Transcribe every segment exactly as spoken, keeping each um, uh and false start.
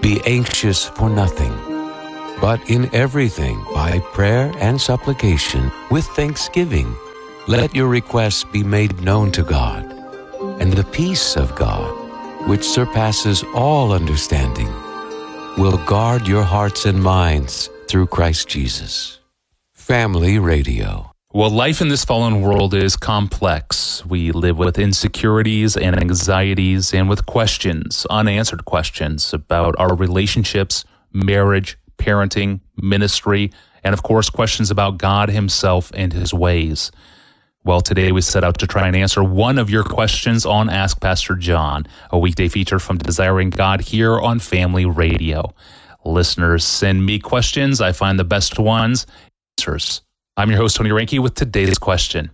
Be anxious for nothing, but in everything, by prayer and supplication, with thanksgiving, let your requests be made known to God. And the peace of God, which surpasses all understanding, will guard your hearts and minds through Christ Jesus. Family Radio. Well, life in this fallen world is complex. We live with insecurities and anxieties and with questions, unanswered questions about our relationships, marriage, parenting, ministry, and of course, questions about God himself and his ways. Well, today we set out to try and answer one of your questions on Ask Pastor John, a weekday feature from Desiring God here on Family Radio. Listeners send me questions. I find the best ones, answers. I'm your host, Tony Reinke, with today's question.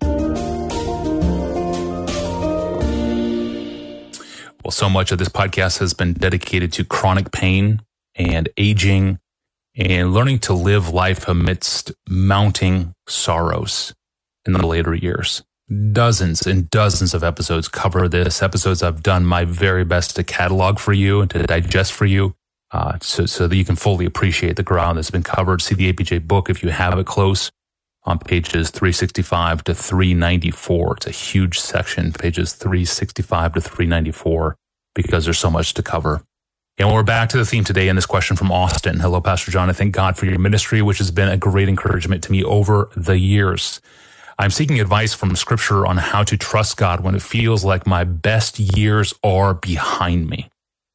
Well, so much of this podcast has been dedicated to chronic pain and aging and learning to live life amidst mounting sorrows in the later years. Dozens and dozens of episodes cover this, episodes I've done my very best to catalog for you and to digest for you uh, so, so that you can fully appreciate the ground that's been covered. See the A P J book if you have it close, on pages three sixty-five to three ninety-four. It's a huge section, pages three sixty-five to three ninety-four, because there's so much to cover. And we're back to the theme today in this question from Austin. Hello, Pastor John. I thank God for your ministry, which has been a great encouragement to me over the years. I'm seeking advice from Scripture on how to trust God when it feels like my best years are behind me.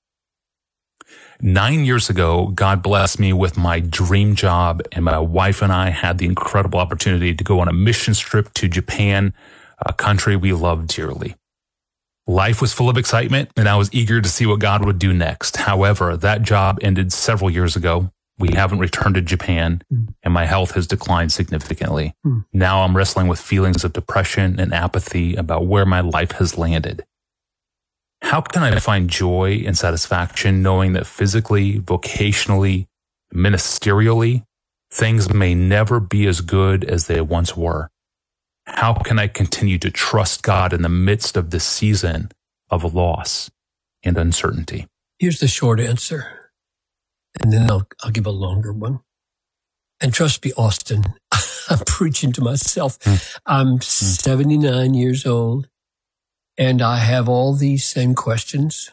Nine years ago, God blessed me with my dream job, and my wife and I had the incredible opportunity to go on a mission trip to Japan, a country we love dearly. Life was full of excitement, and I was eager to see what God would do next. However, that job ended several years ago. We haven't returned to Japan, mm. and my health has declined significantly. Mm. Now I'm wrestling with feelings of depression and apathy about where my life has landed. How can I find joy and satisfaction knowing that physically, vocationally, ministerially, things may never be as good as they once were? How can I continue to trust God in the midst of this season of loss and uncertainty? Here's the short answer, and then I'll, I'll give a longer one. And trust me, Austin, I'm preaching to myself. Mm. I'm mm. seventy-nine years old. And I have all these same questions.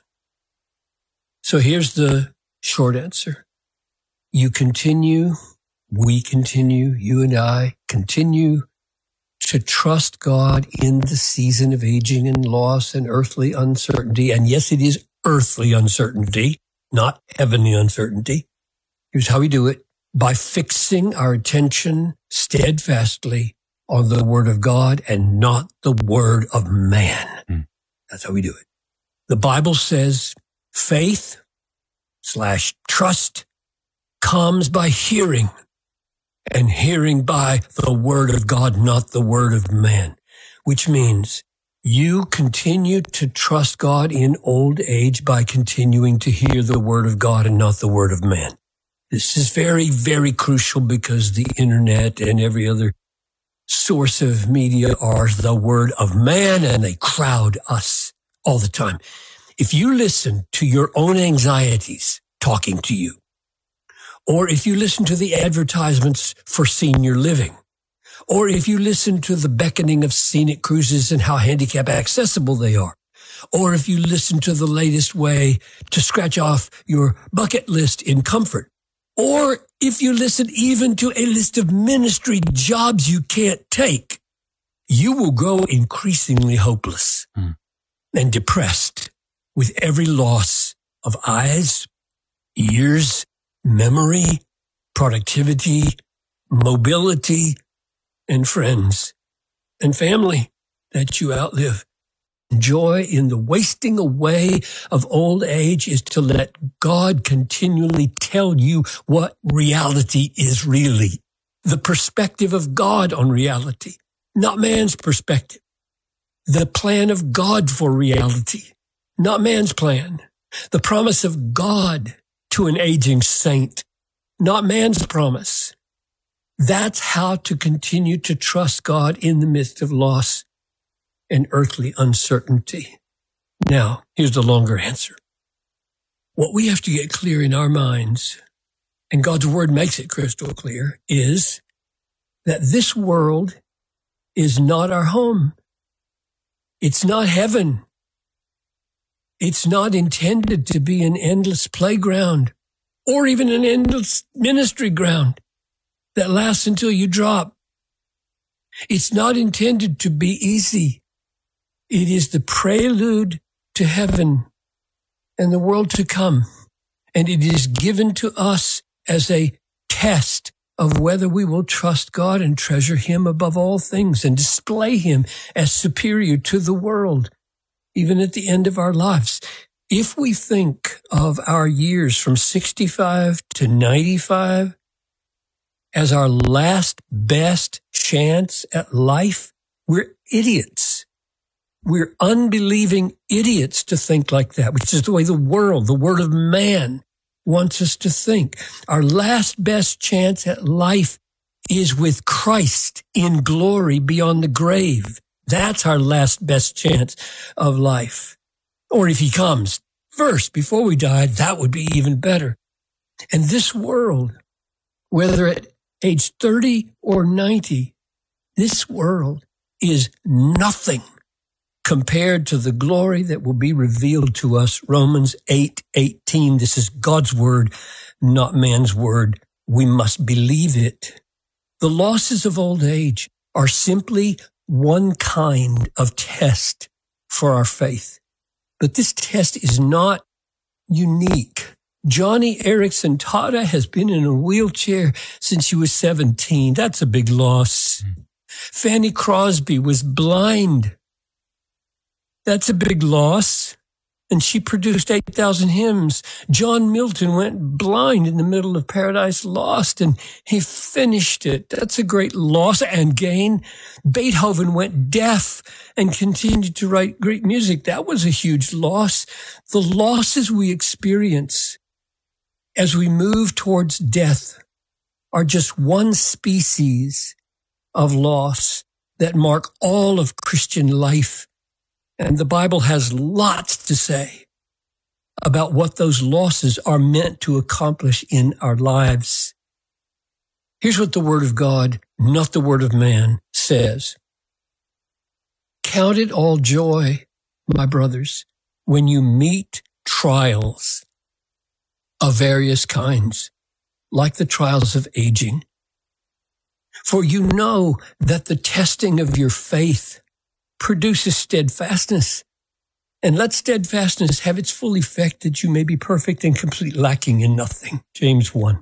So here's the short answer. You continue, we continue, you and I continue to trust God in the season of aging and loss and earthly uncertainty. And yes, it is earthly uncertainty, not heavenly uncertainty. Here's how we do it. By fixing our attention steadfastly on the word of God and not the word of man. Mm. That's how we do it. The Bible says faith slash trust comes by hearing, and hearing by the word of God, not the word of man, which means you continue to trust God in old age by continuing to hear the word of God and not the word of man. This is very, very crucial because the internet and every other source of media are the word of man, and they crowd us all the time. If you listen to your own anxieties talking to you, or if you listen to the advertisements for senior living, or if you listen to the beckoning of scenic cruises and how handicap accessible they are, or if you listen to the latest way to scratch off your bucket list in comfort, or if you listen even to a list of ministry jobs you can't take, you will grow increasingly hopeless mm. and depressed with every loss of eyes, ears, memory, productivity, mobility, and friends and family that you outlive. Joy in the wasting away of old age is to let God continually tell you what reality is really. The perspective of God on reality, not man's perspective. The plan of God for reality, not man's plan. The promise of God to an aging saint, not man's promise. That's how to continue to trust God in the midst of loss and earthly uncertainty. Now, here's the longer answer. What we have to get clear in our minds, and God's word makes it crystal clear, is that this world is not our home. It's not heaven. It's not intended to be an endless playground or even an endless ministry ground that lasts until you drop. It's not intended to be easy. It is the prelude to heaven and the world to come. And it is given to us as a test of whether we will trust God and treasure him above all things and display him as superior to the world, even at the end of our lives. If we think of our years from sixty-five to ninety-five as our last best chance at life, we're idiots. We're unbelieving idiots to think like that, which is the way the world, the word of man, wants us to think. Our last best chance at life is with Christ in glory beyond the grave. That's our last best chance of life. Or if he comes first before we die, that would be even better. And this world, whether at age thirty or ninety, this world is nothing compared to the glory that will be revealed to us. Romans eight eighteen. This is God's word, not man's word. We must believe it. The losses of old age are simply one kind of test for our faith. But this test is not unique. Johnny Erickson Tada has been in a wheelchair since she was seventeen. That's a big loss. Mm. Fanny Crosby was blind. That's a big loss. And she produced eight thousand hymns. John Milton went blind in the middle of Paradise Lost, and he finished it. That's a great loss and gain. Beethoven went deaf and continued to write great music. That was a huge loss. The losses we experience as we move towards death are just one species of loss that mark all of Christian life. And the Bible has lots to say about what those losses are meant to accomplish in our lives. Here's what the Word of God, not the Word of man, says. Count it all joy, my brothers, when you meet trials of various kinds, like the trials of aging. For you know that the testing of your faith produces steadfastness. And let steadfastness have its full effect, that you may be perfect and complete, lacking in nothing. James one.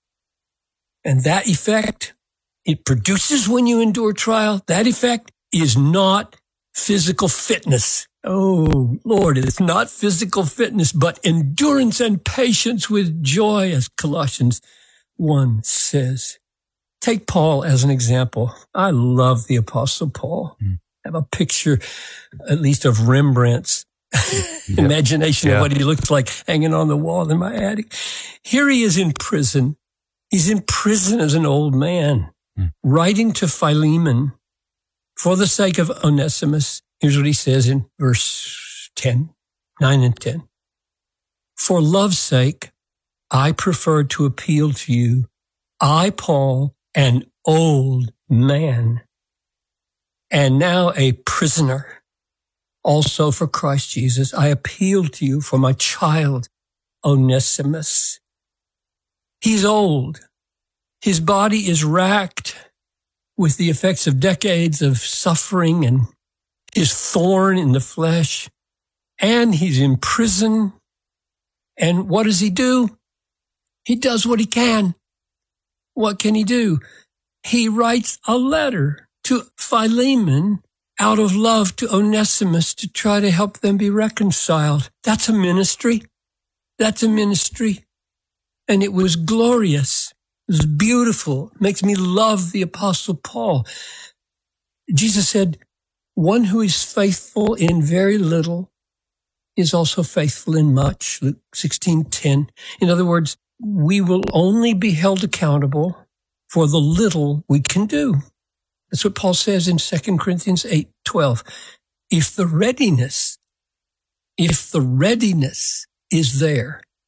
And that effect it produces when you endure trial, that effect is not physical fitness. Oh, Lord, it's not physical fitness, but endurance and patience with joy, as Colossians one says. Take Paul as an example. I love the Apostle Paul. Mm. I have a picture, at least, of Rembrandt's yep. imagination yeah. of what he looks like hanging on the wall in my attic. Here he is in prison. He's in prison as an old man, mm. writing to Philemon for the sake of Onesimus. Here's what he says in verse ten, nine and ten. For love's sake, I prefer to appeal to you. I, Paul, an old man, and now a prisoner, also for Christ Jesus, I appeal to you for my child, Onesimus. He's old. His body is racked with the effects of decades of suffering and his thorn in the flesh, and he's in prison. And what does he do? He does what he can. What can he do? He writes a letter to Philemon out of love to Onesimus to try to help them be reconciled. That's a ministry. That's a ministry. And it was glorious. It was beautiful. It makes me love the Apostle Paul. Jesus said, one who is faithful in very little is also faithful in much. Luke sixteen ten. In other words, we will only be held accountable for the little we can do. That's what Paul says in Second Corinthians eight twelve. If the readiness, if the readiness is there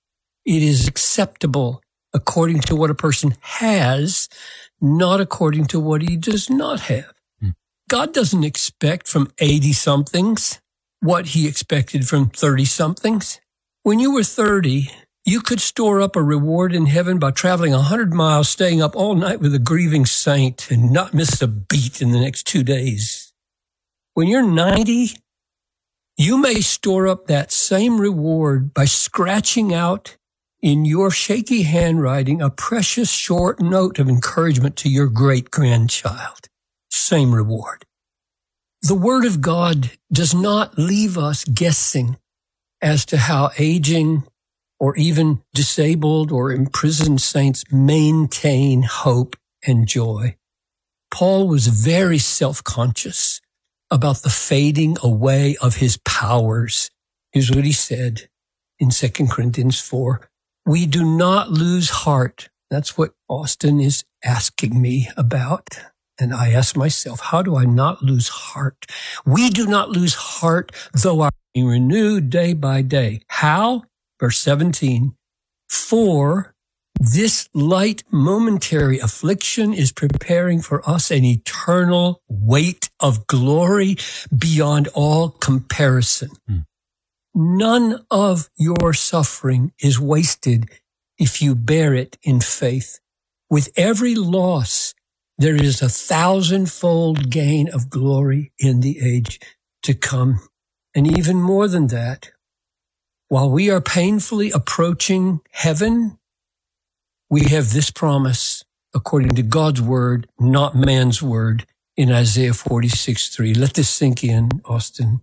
It is acceptable according to what a person has, not according to what he does not have. Hmm. God doesn't expect from eighty-somethings what he expected from thirty-somethings. When you were thirty, you could store up a reward in heaven by traveling one hundred miles, staying up all night with a grieving saint, and not miss a beat in the next two days. When you're ninety, you may store up that same reward by scratching out in your shaky handwriting a precious short note of encouragement to your great-grandchild. Same reward. The Word of God does not leave us guessing as to how aging or even disabled or imprisoned saints maintain hope and joy. Paul was very self-conscious about the fading away of his powers. Here's what he said in Second Corinthians four. We do not lose heart. That's what Austin is asking me about. And I ask myself, how do I not lose heart? We do not lose heart, though our being renewed day by day. How? Verse seventeen, for this light momentary affliction is preparing for us an eternal weight of glory beyond all comparison. Hmm. None of your suffering is wasted if you bear it in faith. With every loss, there is a thousandfold gain of glory in the age to come. And even more than that, while we are painfully approaching heaven, we have this promise according to God's word, not man's word, in Isaiah forty-six three. Let this sink in, Austin.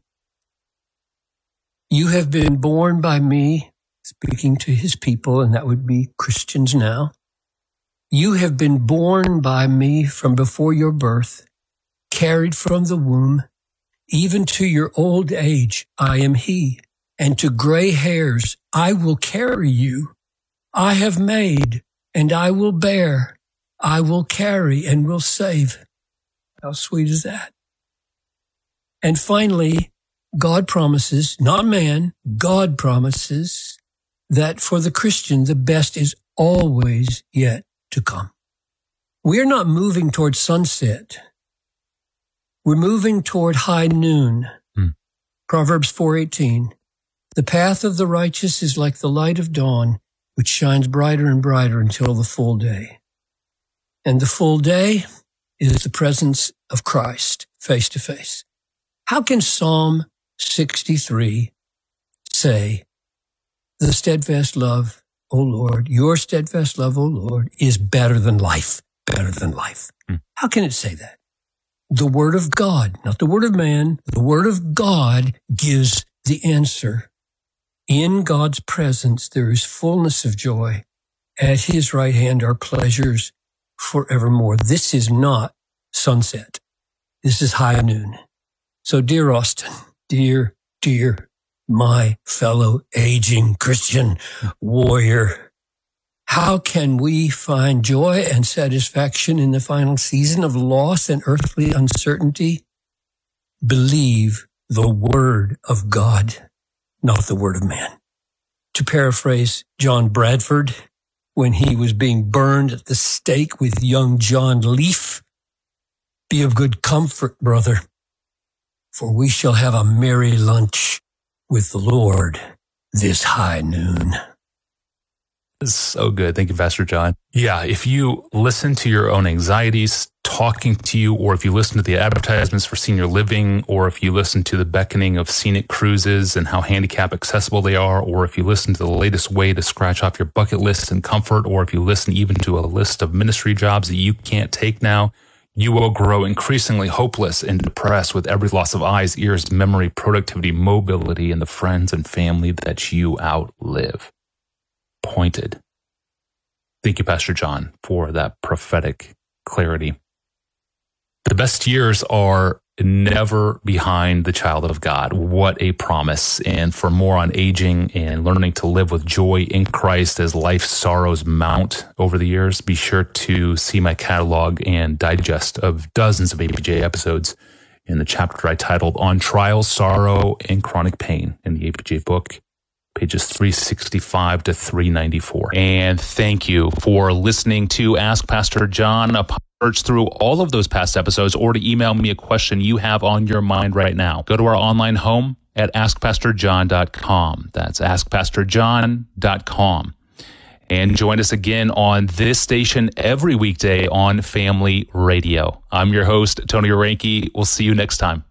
You have been born by me, speaking to his people, and that would be Christians now. You have been born by me from before your birth, carried from the womb, even to your old age, I am he. And to gray hairs, I will carry you. I have made, and I will bear. I will carry and will save. How sweet is that? And finally, God promises, not man, God promises that for the Christian, the best is always yet to come. We're not moving toward sunset. We're moving toward high noon. Hmm. Proverbs four eighteen. The path of the righteous is like the light of dawn, which shines brighter and brighter until the full day. And the full day is the presence of Christ face to face. How can Psalm sixty-three say, the steadfast love, O Lord, your steadfast love, O Lord, is better than life, better than life? Hmm. How can it say that? The word of God, not the word of man, the word of God gives the answer. In God's presence, there is fullness of joy. At his right hand are pleasures forevermore. This is not sunset. This is high noon. So, dear Austin, dear, dear, my fellow aging Christian warrior, how can we find joy and satisfaction in the final season of loss and earthly uncertainty? Believe the word of God, not the word of man. To paraphrase John Bradford, when he was being burned at the stake with young John Leaf, be of good comfort, brother, for we shall have a merry lunch with the Lord this high noon. This is so good. Thank you, Pastor John. Yeah, if you listen to your own anxieties talking to you, or if you listen to the advertisements for senior living, or if you listen to the beckoning of scenic cruises and how handicap accessible they are, or if you listen to the latest way to scratch off your bucket list in comfort, or if you listen even to a list of ministry jobs that you can't take now, you will grow increasingly hopeless and depressed with every loss of eyes, ears, memory, productivity, mobility, and the friends and family that you outlive. Pointed. Thank you, Pastor John, for that prophetic clarity. The best years are never behind the child of God. What a promise. And for more on aging and learning to live with joy in Christ as life's sorrows mount over the years, be sure to see my catalog and digest of dozens of A P J episodes in the chapter I titled On Trial, Sorrow, and Chronic Pain in the A P J book. pages three sixty-five to three ninety-four. And thank you for listening to Ask Pastor John. Search through all of those past episodes or to email me a question you have on your mind right now. Go to our online home at ask pastor john dot com. That's ask pastor john dot com. And join us again on this station every weekday on Family Radio. I'm your host, Tony Oranke. We'll see you next time.